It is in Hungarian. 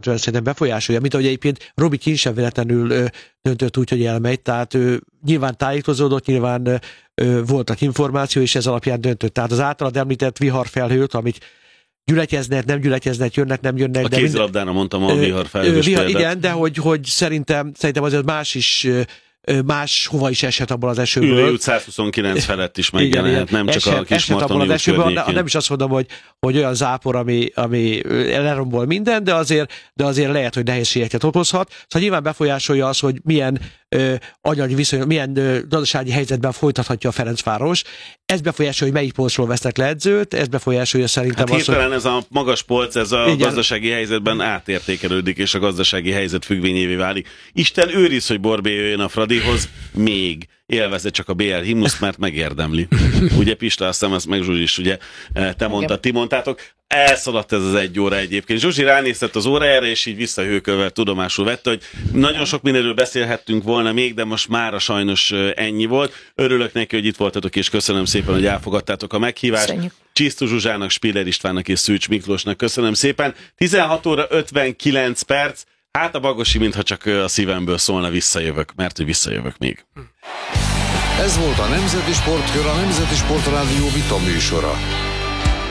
alapvetően szerintem befolyásolja, mint ahogy egyébként Robi Kín sem véletlenül döntött úgy, hogy elmegy, tehát nyilván tájékozódott, nyilván voltak információ, és ez alapján döntött. Tehát az általad említett viharfelhőt, amit gyülekeznek, nem gyülekeznek, jönnek, nem jönnek. A kézilabdára mondtam a viharfelhős példát. Igen, de hogy szerintem azért más hova is eshet abból az esőből. Ülő út 129 felett is megjelenhet, nem csak a Kismartoni út környékén. Nem is azt mondom, hogy olyan zápor, ami lerombol minden, de azért lehet, hogy nehézségeket okozhat. Szóval nyilván befolyásolja az, hogy milyen anyagi viszony, milyen gazdasági helyzetben folytathatja a Ferencváros. Ez befolyásolja, hogy melyik polcról vesznek le edzőt, ez befolyásolja szerintem azt, hogy... ez a magas polc, ez a gazdasági helyzetben átértékelődik, és a gazdasági helyzet függvényévé válik. Isten őriz, hogy Borbé jöjjön a Fradihoz, még élvezze csak a BL himnuszt, mert megérdemli. Ugye Pista, azt hiszem, ezt meg Zsuzsi is, ugye te mondtad, ti mondtátok. Elszaladt ez az 1 óra egyébként. Zsuzsi ránézett az órájára, és így visszahőkölvel tudomásul vette, hogy nagyon sok mindenről beszélhettünk volna még, de most mára sajnos ennyi volt. Örülök neki, hogy itt voltatok, és köszönöm szépen, hogy elfogadtátok a meghívást. Csisztu Zsuzsának, Spiller Istvánnak és Szűcs Miklósnak köszönöm szépen. 16 óra 59 perc. Hát a Bagosi, mintha csak a szívemből szólna, visszajövök, mert hogy visszajövök még. Ez volt a Nemzeti Sportkör, a Nemzeti Sportrádió vita műsora.